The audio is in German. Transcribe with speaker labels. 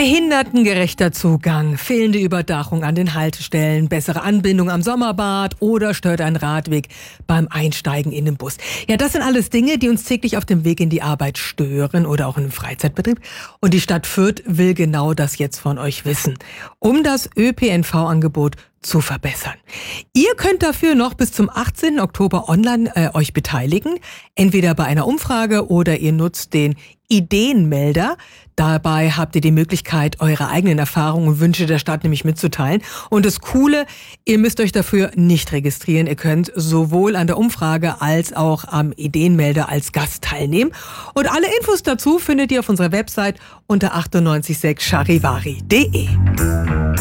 Speaker 1: Behindertengerechter Zugang, fehlende Überdachung an den Haltestellen, bessere Anbindung am Sommerbad oder stört ein Radweg beim Einsteigen in den Bus. Ja, das sind alles Dinge, die uns täglich auf dem Weg in die Arbeit stören oder auch in einem Freizeitbetrieb. Und die Stadt Fürth will genau das jetzt von euch wissen, um das ÖPNV-Angebot zu verbessern. Ihr könnt dafür noch bis zum 18. Oktober online euch beteiligen, entweder bei einer Umfrage oder ihr nutzt den Ideenmelder. Dabei habt ihr die Möglichkeit, eure eigenen Erfahrungen und Wünsche der Stadt nämlich mitzuteilen. Und das Coole, ihr müsst euch dafür nicht registrieren. Ihr könnt sowohl an der Umfrage als auch am Ideenmelder als Gast teilnehmen. Und alle Infos dazu findet ihr auf unserer Website unter 986charivari.de.